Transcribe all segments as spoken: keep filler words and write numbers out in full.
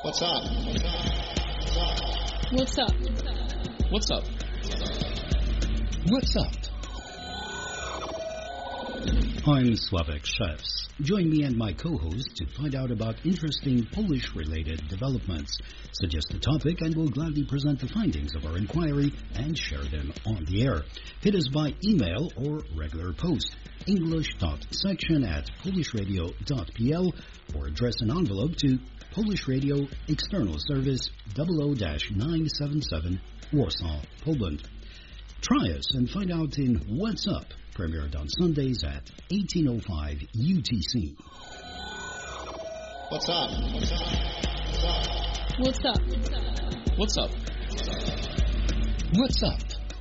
What's up? What's up? What's up? What's up? I'm Sławek Szewc. Join me and my co-host to find out about interesting Polish-related developments. Suggest a topic and we'll gladly present the findings of our inquiry and share them on the air. Hit us by email or regular post. English.section at polishradio.pl or address an envelope to Polish Radio External Service double oh nine seven seven, Warsaw, Poland. Try us and find out in What's Up, premiered on Sundays at eighteen oh five U T C. What's up? What's up? What's up? What's up? What's up?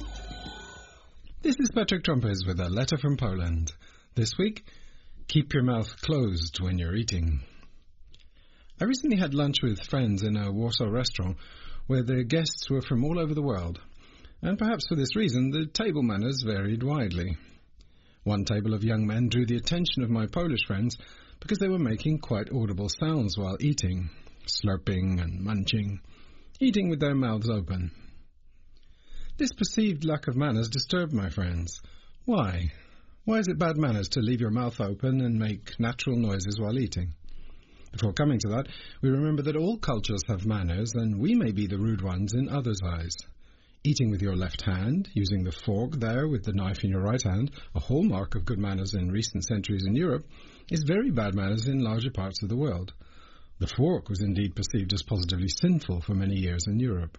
This is Patrick Trumpers with a letter from Poland. This week, keep your mouth closed when you're eating. I recently had lunch with friends in a Warsaw restaurant where the guests were from all over the world. And perhaps for this reason, the table manners varied widely. One table of young men drew the attention of my Polish friends because they were making quite audible sounds while eating, slurping and munching, eating with their mouths open. This perceived lack of manners disturbed my friends. Why? Why is it bad manners to leave your mouth open and make natural noises while eating? Before coming to that, we remember that all cultures have manners, and we may be the rude ones in others' eyes. Eating with your left hand, using the fork there with the knife in your right hand, a hallmark of good manners in recent centuries in Europe, is very bad manners in larger parts of the world. The fork was indeed perceived as positively sinful for many years in Europe.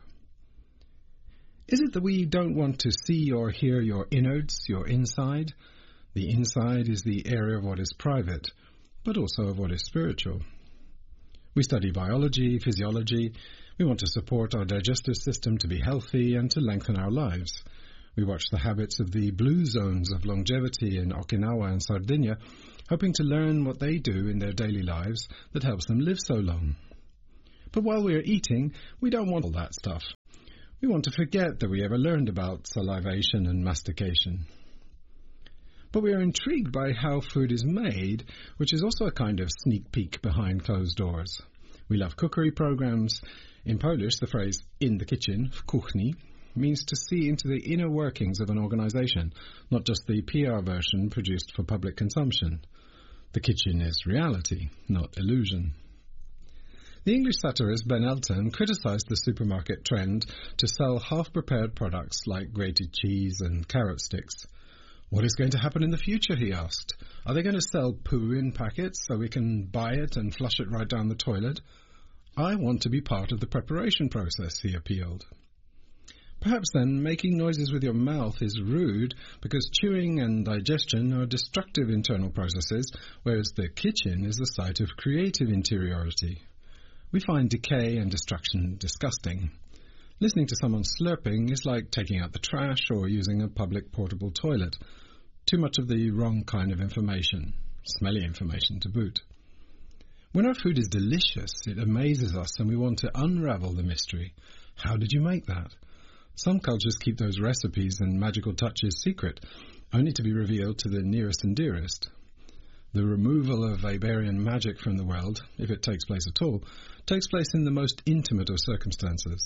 Is it that we don't want to see or hear your innards, your inside? The inside is the area of what is private, but also of what is spiritual. We study biology, physiology. We want to support our digestive system to be healthy and to lengthen our lives. We watch the habits of the blue zones of longevity in Okinawa and Sardinia, hoping to learn what they do in their daily lives that helps them live so long. But while we are eating, we don't want all that stuff. We want to forget that we ever learned about salivation and mastication. But we are intrigued by how food is made, which is also a kind of sneak peek behind closed doors. We love cookery programs. In Polish, the phrase in the kitchen, w kuchni, means to see into the inner workings of an organization, not just the P R version produced for public consumption. The kitchen is reality, not illusion. The English satirist Ben Elton criticized the supermarket trend to sell half-prepared products like grated cheese and carrot sticks. What is going to happen in the future, he asked. Are they going to sell poo in packets so we can buy it and flush it right down the toilet? I want to be part of the preparation process, he appealed. Perhaps then making noises with your mouth is rude because chewing and digestion are destructive internal processes, whereas the kitchen is the site of creative interiority. We find decay and destruction disgusting. Listening to someone slurping is like taking out the trash or using a public portable toilet. Too much of the wrong kind of information, smelly information to boot. When our food is delicious, it amazes us and we want to unravel the mystery. How did you make that? Some cultures keep those recipes and magical touches secret, only to be revealed to the nearest and dearest. The removal of Weberian magic from the world, if it takes place at all, takes place in the most intimate of circumstances.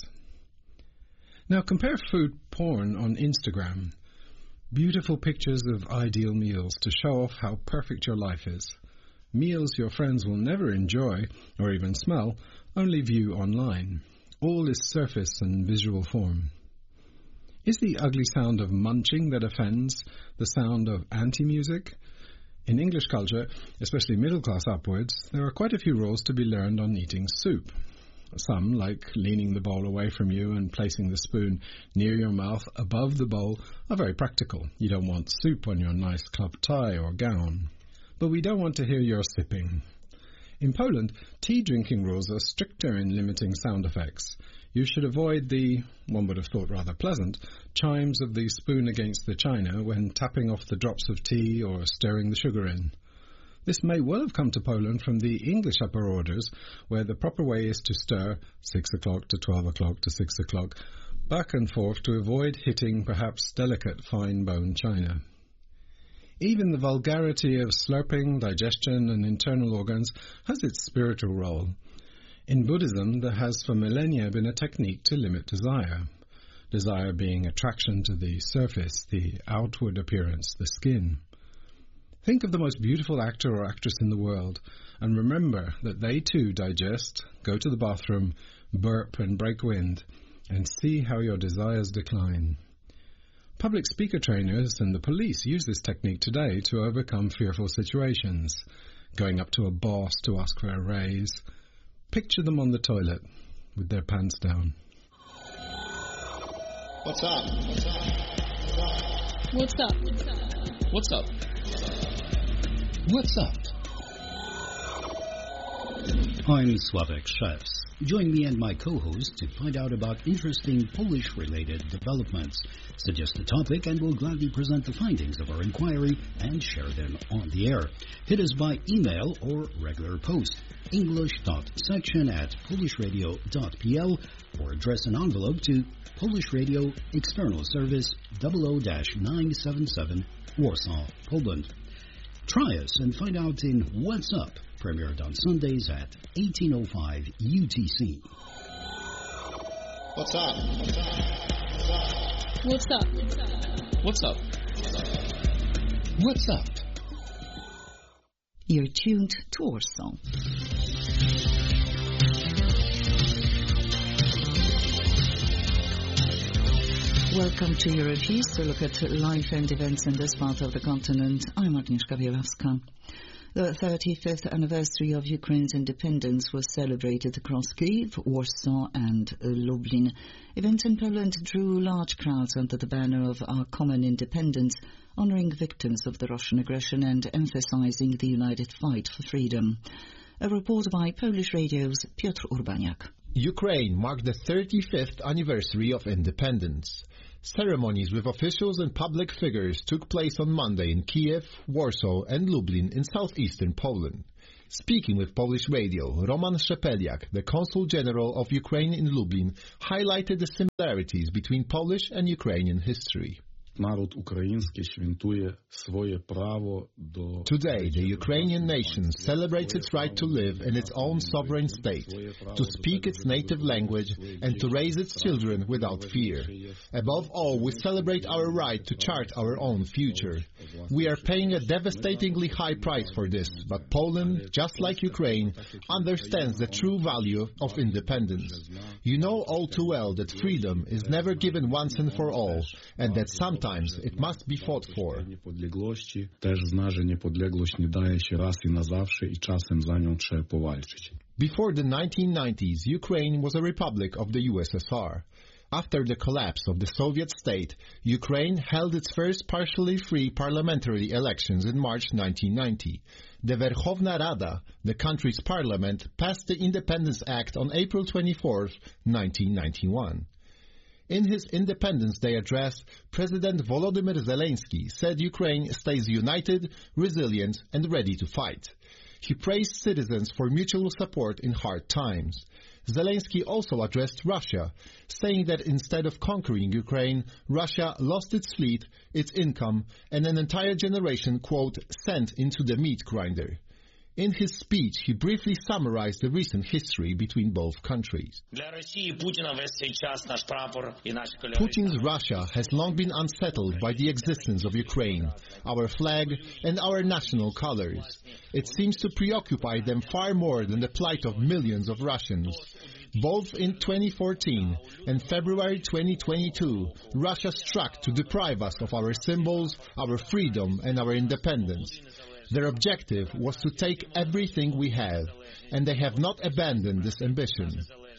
Now compare food porn on Instagram. Beautiful pictures of ideal meals to show off how perfect your life is. Meals your friends will never enjoy or even smell, only view online. All is surface and visual form. Is the ugly sound of munching that offends the sound of anti-music? In English culture, especially middle class upwards, there are quite a few rules to be learned on eating soup. Some, like leaning the bowl away from you and placing the spoon near your mouth above the bowl, are very practical. You don't want soup on your nice club tie or gown. But we don't want to hear your sipping. In Poland, tea drinking rules are stricter in limiting sound effects. You should avoid the, one would have thought rather pleasant, chimes of the spoon against the china when tapping off the drops of tea or stirring the sugar in. This may well have come to Poland from the English upper orders, where the proper way is to stir six o'clock to twelve o'clock to six o'clock, back and forth to avoid hitting perhaps delicate fine-bone china. Even the vulgarity of slurping, digestion, and internal organs has its spiritual role. In Buddhism, there has for millennia been a technique to limit desire. Desire being attraction to the surface, the outward appearance, the skin. Think of the most beautiful actor or actress in the world, and remember that they too digest, go to the bathroom, burp and break wind, and see how your desires decline. Public speaker trainers and the police use this technique today to overcome fearful situations, going up to a boss to ask for a raise. Picture them on the toilet with their pants down. What's up? What's up? What's up? What's up? What's up? I'm Sławek Szewc. Join me and my co-host to find out about interesting Polish-related developments. Suggest a topic and we'll gladly present the findings of our inquiry and share them on the air. Hit us by email or regular post, english.section at polishradio.pl, or address an envelope to Polish Radio External Service double oh nine seven seven, Warsaw, Poland. Try us and find out in What's Up, premiered on Sundays at eighteen oh five U T C. What's up? What's up? What's up? What's up? What's up? You're tuned to Warsaw. Welcome to Eurofuse to look at life and events in this part of the continent. I'm Agnieszka Bielawska. The thirty-fifth anniversary of Ukraine's independence was celebrated across Kyiv, Warsaw and Lublin. Events in Poland drew large crowds under the banner of Our Common Independence, honouring victims of the Russian aggression and emphasising the united fight for freedom. A report by Polish Radio's Piotr Urbaniak. Ukraine marked the thirty-fifth anniversary of independence. Ceremonies with officials and public figures took place on Monday in Kiev, Warsaw and Lublin in southeastern Poland. Speaking with Polish Radio, Roman Szepeliak, the Consul General of Ukraine in Lublin, highlighted the similarities between Polish and Ukrainian history. Today, the Ukrainian nation celebrates its right to live in its own sovereign state, to speak its native language, and to raise its children without fear. Above all, we celebrate our right to chart our own future. We are paying a devastatingly high price for this, but Poland, just like Ukraine, understands the true value of independence. You know all too well that freedom is never given once and for all, and that sometimes it must be fought for. Before the nineteen nineties, Ukraine was a republic of the U S S R. After the collapse of the Soviet state, Ukraine held its first partially free parliamentary elections in March nineteen ninety. The Verkhovna Rada, the country's parliament, passed the Independence Act on April twenty-fourth, nineteen ninety-one. In his Independence Day address, President Volodymyr Zelensky said Ukraine stays united, resilient, and ready to fight. He praised citizens for mutual support in hard times. Zelensky also addressed Russia, saying that instead of conquering Ukraine, Russia lost its fleet, its income, and an entire generation, quote, sent into the meat grinder. In his speech, he briefly summarized the recent history between both countries. Putin's Russia has long been unsettled by the existence of Ukraine, our flag, and our national colors. It seems to preoccupy them far more than the plight of millions of Russians. Both in twenty fourteen and February twenty twenty-two, Russia struck to deprive us of our symbols, our freedom, and our independence. Their objective was to take everything we have, and they have not abandoned this ambition.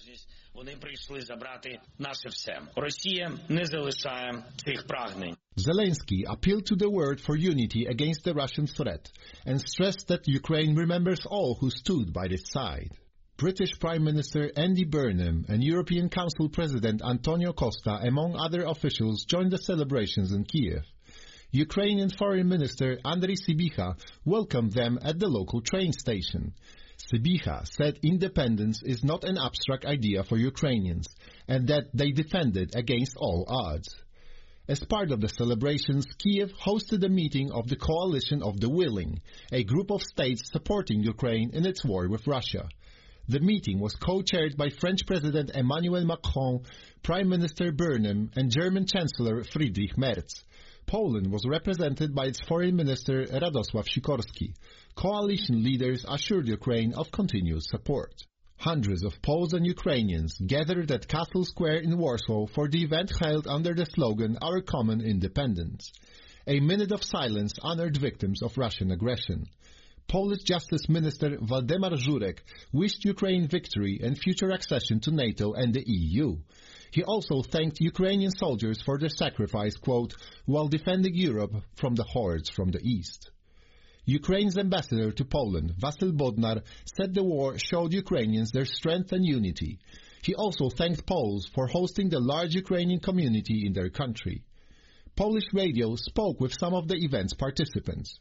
Zelensky appealed to the world for unity against the Russian threat and stressed that Ukraine remembers all who stood by this side. British Prime Minister Andy Burnham and European Council President Antonio Costa, among other officials, joined the celebrations in Kiev. Ukrainian Foreign Minister Andriy Sybiha welcomed them at the local train station. Sybiha said independence is not an abstract idea for Ukrainians and that they defend it against all odds. As part of the celebrations, Kiev hosted a meeting of the Coalition of the Willing, a group of states supporting Ukraine in its war with Russia. The meeting was co-chaired by French President Emmanuel Macron, Prime Minister Burnham, and German Chancellor Friedrich Merz. Poland was represented by its Foreign Minister Radosław Sikorski. Coalition leaders assured Ukraine of continued support. Hundreds of Poles and Ukrainians gathered at Castle Square in Warsaw for the event held under the slogan Our Common Independence. A minute of silence honored victims of Russian aggression. Polish Justice Minister Waldemar Żurek wished Ukraine victory and future accession to NATO and the E U. He also thanked Ukrainian soldiers for their sacrifice, quote, while defending Europe from the hordes from the east. Ukraine's ambassador to Poland, Wasyl Bodnar, said the war showed Ukrainians their strength and unity. He also thanked Poles for hosting the large Ukrainian community in their country. Polish radio spoke with some of the event's participants.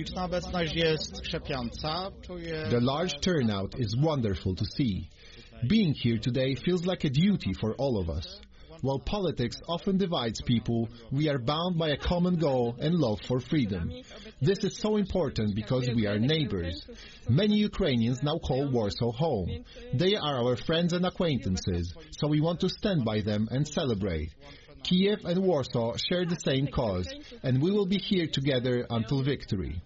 The large turnout is wonderful to see. Being here today feels like a duty for all of us. While politics often divides people, we are bound by a common goal and love for freedom. This is so important because we are neighbors. Many Ukrainians now call Warsaw home. They are our friends and acquaintances, so we want to stand by them and celebrate. Kiev and Warsaw share the same cause, and we will be here together until victory.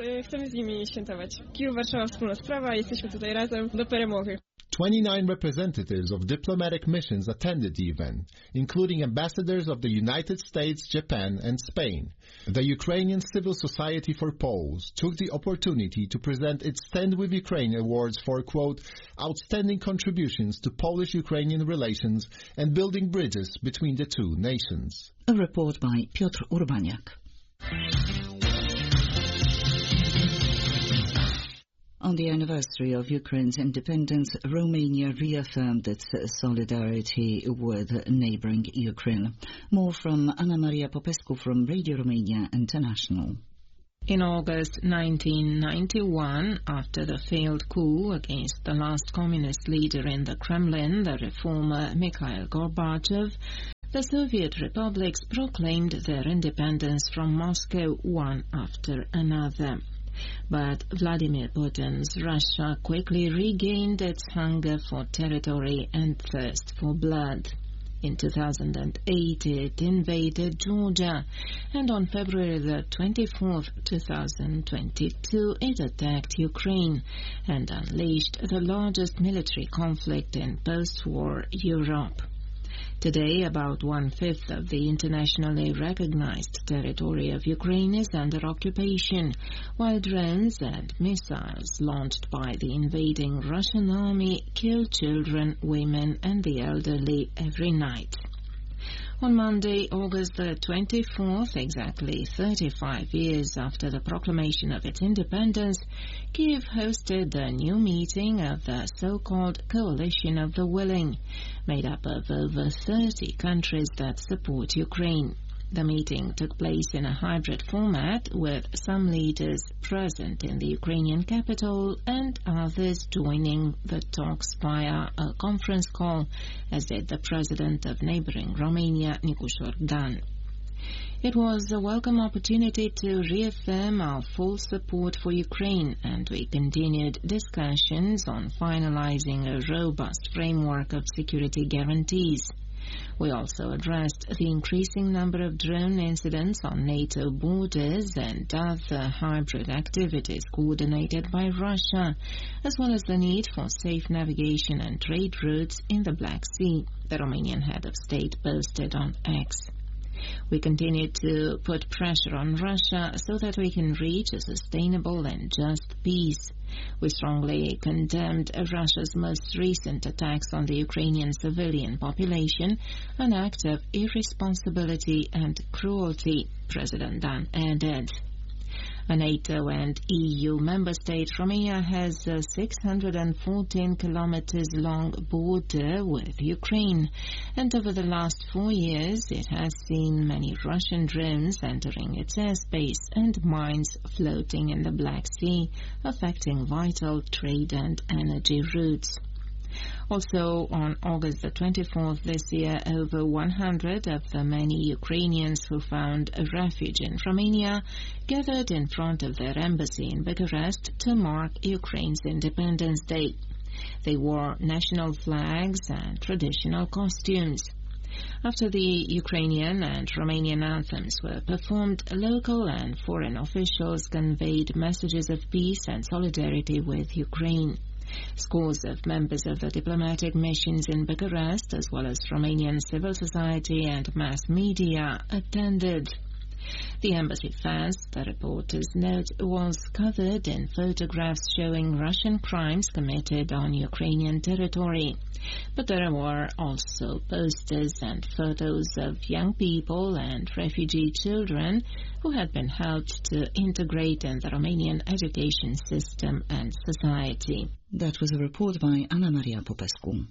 twenty-nine representatives of diplomatic missions attended the event, including ambassadors of the United States, Japan, and Spain. The Ukrainian Civil Society for Poles took the opportunity to present its Stand with Ukraine awards for, quote, outstanding contributions to Polish-Ukrainian relations and building bridges between the two nations. A report by Piotr Urbaniak. On the anniversary of Ukraine's independence, Romania reaffirmed its solidarity with neighboring Ukraine. More from Anna Maria Popescu from Radio Romania International. In August nineteen ninety-one, after the failed coup against the last communist leader in the Kremlin, the reformer Mikhail Gorbachev, the Soviet republics proclaimed their independence from Moscow one after another. But Vladimir Putin's Russia quickly regained its hunger for territory and thirst for blood. In two thousand eight, it invaded Georgia, and on February the twenty-fourth, two thousand twenty-two, it attacked Ukraine and unleashed the largest military conflict in post-war Europe. Today, about one-fifth of the internationally recognized territory of Ukraine is under occupation, while drones and missiles launched by the invading Russian army kill children, women, and the elderly every night. On Monday, August the twenty-fourth, exactly thirty-five years after the proclamation of its independence, Kiev hosted a new meeting of the so-called Coalition of the Willing, made up of over thirty countries that support Ukraine. The meeting took place in a hybrid format, with some leaders present in the Ukrainian capital and others joining the talks via a conference call, as did the president of neighboring Romania, Nicuș Ordan. It was a welcome opportunity to reaffirm our full support for Ukraine, and we continued discussions on finalizing a robust framework of security guarantees. We also addressed the increasing number of drone incidents on NATO borders and other hybrid activities coordinated by Russia, as well as the need for safe navigation and trade routes in the Black Sea, the Romanian head of state posted on X. We continue to put pressure on Russia so that we can reach a sustainable and just peace. We strongly condemned Russia's most recent attacks on the Ukrainian civilian population, an act of irresponsibility and cruelty, President Dan added. A NATO and E U member state, Romania has a six hundred fourteen kilometers long border with Ukraine, and over the last four years it has seen many Russian drones entering its airspace and mines floating in the Black Sea, affecting vital trade and energy routes. Also, on August the twenty-fourth this year, over one hundred of the many Ukrainians who found a refuge in Romania gathered in front of their embassy in Bucharest to mark Ukraine's Independence Day. They wore national flags and traditional costumes. After the Ukrainian and Romanian anthems were performed, local and foreign officials conveyed messages of peace and solidarity with Ukraine. Scores of members of the diplomatic missions in Bucharest, as well as Romanian civil society and mass media, attended. The embassy fence, the reporters note, was covered in photographs showing Russian crimes committed on Ukrainian territory. But there were also posters and photos of young people and refugee children who had been helped to integrate in the Romanian education system and society. That was a report by Anna Maria Popescu.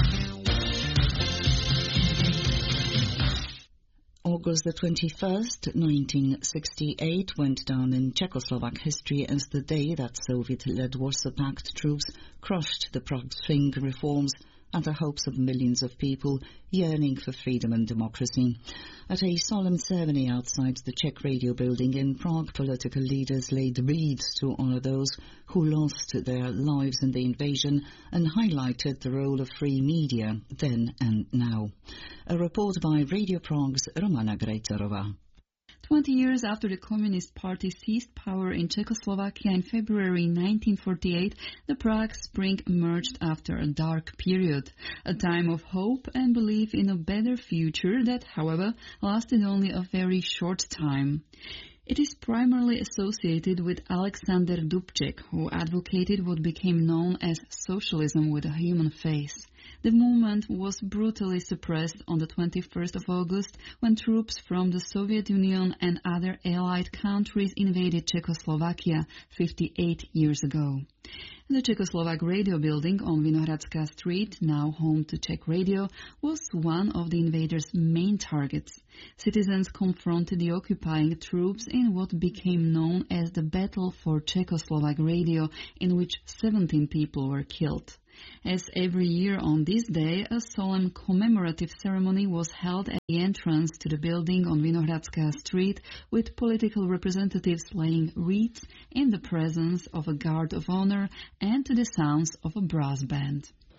August the twenty-first, nineteen sixty-eight, went down in Czechoslovak history as the day that Soviet-led Warsaw Pact troops crushed the Prague-Spring reforms and the hopes of millions of people yearning for freedom and democracy. At a solemn ceremony outside the Czech radio building in Prague, political leaders laid wreaths to honor those who lost their lives in the invasion and highlighted the role of free media then and now. A report by Radio Prague's Romana Grejterova. Twenty years after the Communist Party seized power in Czechoslovakia in February nineteen forty-eight, the Prague Spring emerged after a dark period, a time of hope and belief in a better future that, however, lasted only a very short time. It is primarily associated with Alexander Dubček, who advocated what became known as socialism with a human face. The movement was brutally suppressed on the twenty-first of August when troops from the Soviet Union and other allied countries invaded Czechoslovakia fifty-eight years ago. The Czechoslovak radio building on Vinohradská Street, now home to Czech Radio, was one of the invaders' main targets. Citizens confronted the occupying troops in what became known as the Battle for Czechoslovak Radio, in which seventeen people were killed. As every year on this day, a solemn commemorative ceremony was held at the entrance to the building on Vinohradská Street, with political representatives laying wreaths in the presence of a guard of honor and to the sounds of a brass band.